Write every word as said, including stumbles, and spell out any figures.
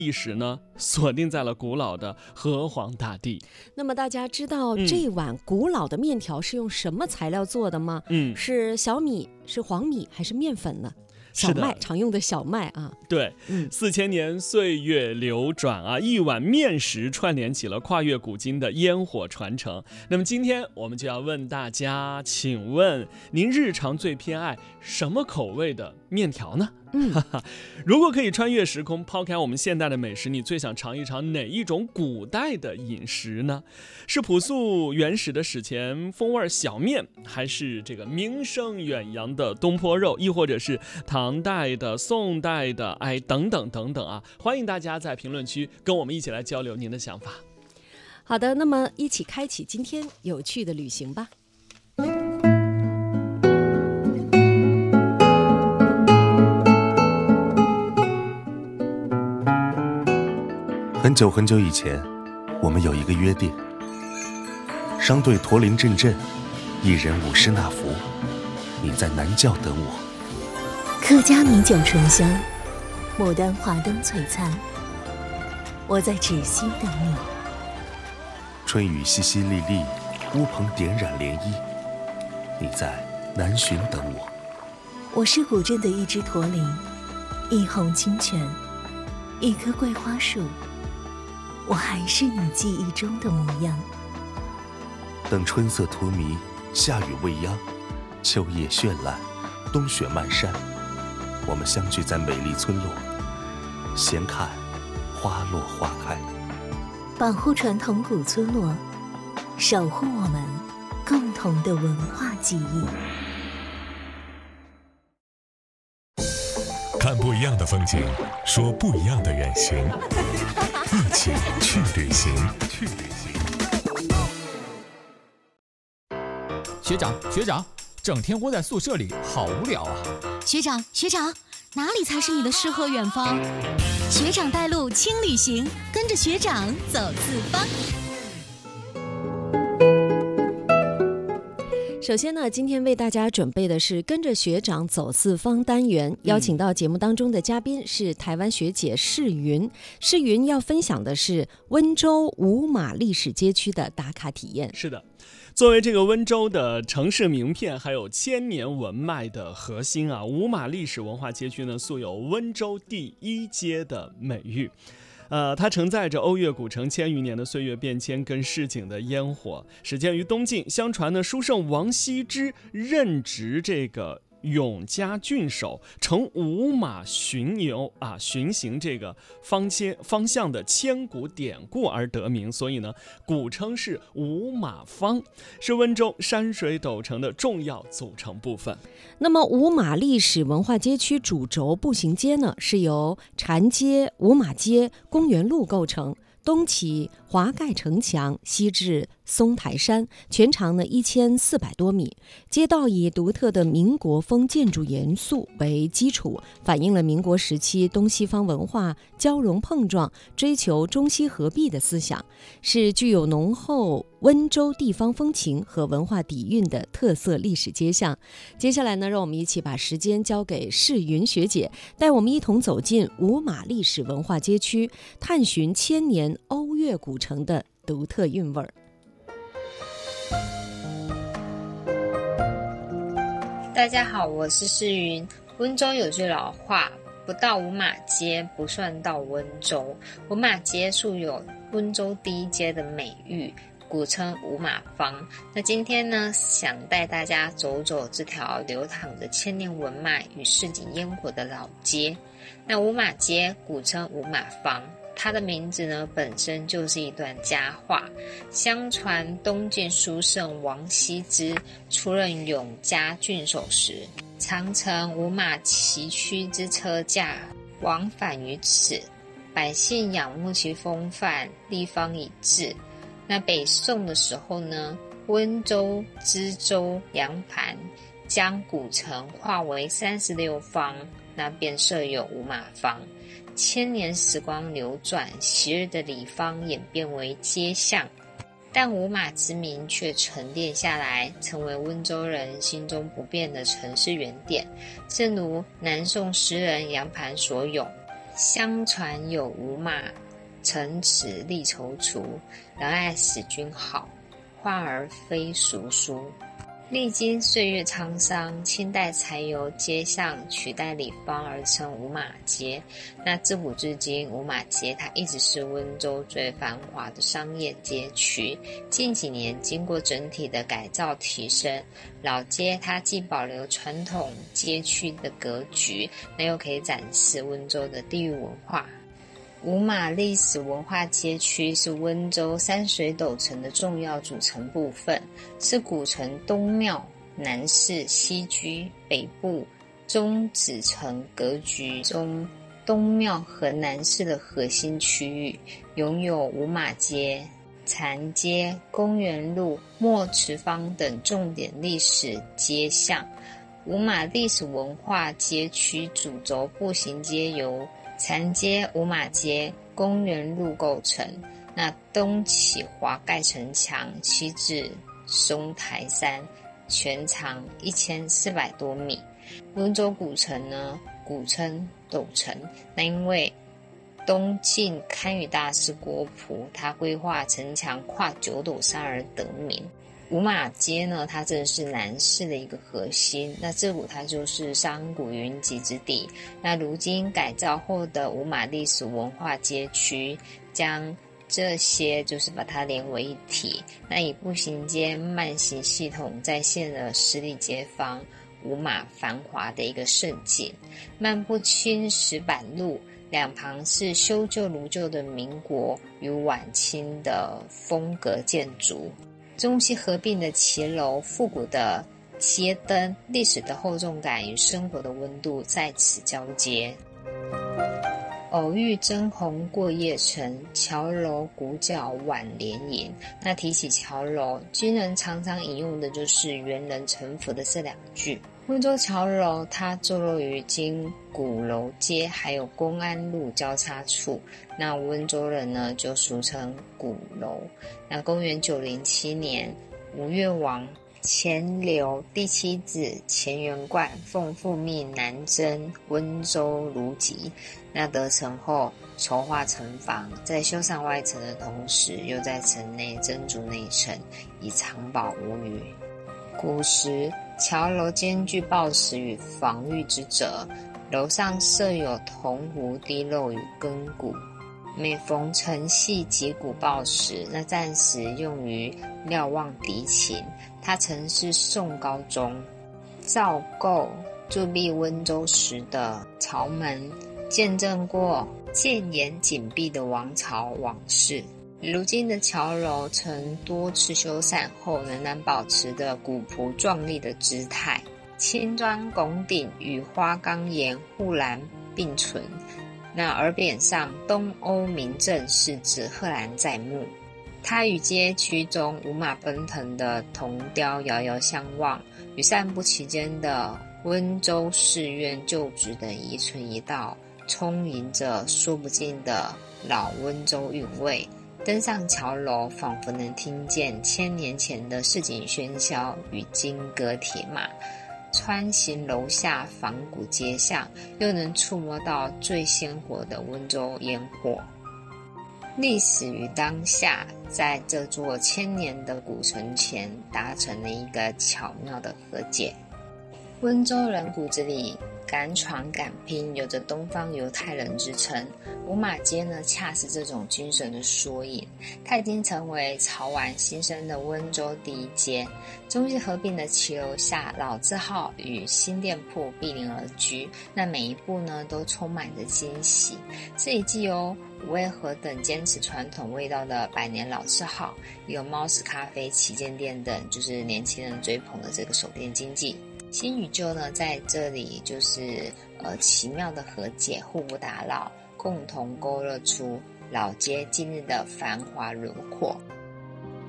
历史呢，锁定在了古老的河湟大地。 那么大家知道这碗古老的面条是用什么材料做的吗？ 嗯， 是小米，是黄米，还是面粉呢？小麦，常用的小麦啊。 对，嗯，四千年岁月流转啊，一碗面食串联起了跨越古今的烟火传承。那么今天我们就要问大家，请问您日常最偏爱什么口味的面条呢？ 嗯， 如果可以穿越时空，抛开我们现代的美食，你最想尝一尝哪一种古代的饮食呢？是朴素原始的史前风味小面，还是这个名声远扬的东坡肉，亦或者是唐代的、宋代的，哎，等等等等啊！欢迎大家在评论区跟我们一起来交流您的想法。 好的，那么一起开启今天有趣的旅行吧。 很久很久以前，我们有一个约定：商队驼铃阵阵，一人舞狮纳福。你在南教等我。 客家米酒醇香，牡丹花灯璀璨。我在芷溪等你。 春雨淅淅沥沥，乌篷点染涟漪。你在南浔等我。 我是古镇的一只驼铃，一泓清泉，一棵桂花树。我还是你记忆中的模样。 等春色荼蘼，夏雨未央，秋叶绚烂，冬雪漫山。我们相聚在美丽村落，闲看花落花开。 保护传统古村落，守护我们共同的文化记忆。 看不一样的风景，说不一样的远行，一起去旅行。去旅行。 学长，学长，整天窝在宿舍里，好无聊啊！ 学长，学长，哪里才是你的诗和远方？学长带路，轻旅行，跟着学长走四方。 首先呢，今天为大家准备的是跟着学长走四方单元，邀请到节目当中的嘉宾是台湾学姐世云。世云要分享的是温州五马历史街区的打卡体验。 是的，作为这个温州的城市名片，还有千年文脉的核心啊，五马历史文化街区呢，素有温州第一街的美誉。呃，它承载着瓯越古城千余年的岁月变迁跟市井的烟火。始建于东晋，相传呢，书圣王羲之任职这个永嘉郡守，乘五马巡游啊，巡行这个方切方向的千古典故而得名，所以呢，古称是五马坊，是温州山水斗城的重要组成部分。 那么五马历史文化街区主轴步行街呢，是由禅街、五马街、公园路构成。东起华盖城墙，西至松台山，全长呢一千四百多米。街道以独特的民国风建筑元素为基础，反映了民国时期东西方文化交融碰撞、追求中西合璧的思想，是具有浓厚温州地方风情和文化底蕴的特色历史街巷。接下来呢，让我们一起把时间交给世云学姐，带我们一同走进五马历史文化街区，探寻千年瓯越古城的独特韵味儿。 大家好，我是世云。温州有句老话，不到五马街不算到温州。五马街素有温州第一街的美誉，古称五马坊。那今天呢，想带大家走走这条流淌着千年文脉与市井烟火的老街。那五马街古称五马坊，它的名字呢本身就是一段佳话。相传东晋书圣王羲之出任永嘉郡守时，常乘五马崎岖之车驾往返于此，百姓仰慕其风范，立方以制。那北宋的时候呢，温州、知州、杨盘将古城划为三十六坊，那便设有五马坊。千年时光流转，昔日的里坊演变为街巷，但五马之名却沉淀下来，成为温州人心中不变的城市原点。正如南宋诗人杨盘所咏： 相传有五马乘此力踌躇，仁爱使君好，患而非俗书。历经岁月沧桑，清代才由街巷取代里坊而成五马街。那自古至今，五马街它一直是温州最繁华的商业街区。近几年经过整体的改造提升，老街它既保留传统街区的格局，那又可以展示温州的地域文化。五马历史文化街区是温州山水斗城的重要组成部分，是古城东庙、南市、西居、北部中子城格局中东庙和南市的核心区域，拥有五马街、残街、公园路、墨池坊等重点历史街巷。五马历史文化街区主轴步行街由残街、五马街、公园路构成。那东起华盖城墙，西至松台山，全长一千四百多米。温州古城呢，古称斗城，那因为东晋堪舆大师郭璞他规划城墙跨九斗山而得名。五马街呢，它正是南市的一个核心，那自古它就是商贾云集之地。那如今改造后的五马历史文化街区，将这些就是把它连为一体，那以步行街慢行系统再现了十里街坊五马繁华的一个盛景。漫步青石板路，两旁是修旧如旧的民国与晚清的风格建筑，中西合并的骑楼、复古的街灯，历史的厚重感与生活的温度在此交接。偶遇真红过夜城，桥楼鼓角晚莲影。那提起桥楼，军人常常引用的就是元人臣服的这两句。温州桥楼它坐落于今鼓楼街还有公安路交叉处，那温州人呢就俗称鼓楼。那公元九零七年，吴越王钱镠第七子钱元贯奉父命南征温州卢集，那得城后筹划城防，在修缮外城的同时，又在城内增筑内城，以藏宝无虞。古时桥楼兼具抱石与防御之责，楼上设有铜壶滴漏与根骨，每逢晨夕击鼓报时，那暂时用于瞭望敌情。它曾是宋高宗赵构筑立温州时的朝门，见证过建严紧闭的王朝往事。如今的桥楼曾多次修缮后，仍然保持着古朴壮丽的姿态，青砖拱顶与花岗岩护栏并存。那耳匾上东欧名镇四字赫然在目，它与街区中五马奔腾的铜雕遥遥相望，与散步其间的温州寺院旧址等一存一道，充盈着说不尽的老温州韵味。登上桥楼，仿佛能听见千年前的市井喧嚣与金戈铁马，穿行楼下仿古街巷，又能触摸到最鲜活的温州烟火。历史与当下在这座千年的古城前达成了一个巧妙的和解。温州人骨子里敢闯敢拼，有着东方犹太人之称。五马街呢，恰是这种精神的缩影。它已经成为潮玩新生的温州第一街。中西合并的骑楼下，老字号与新店铺毗邻而居，那每一步呢，都充满着惊喜。这里既有五味盒等坚持传统味道的百年老字号，也有猫屎咖啡、旗舰店等就是年轻人追捧的这个手店经济。新与旧呢，在这里就是呃奇妙的和解，互不打扰，共同勾勒出老街今日的繁华轮廓。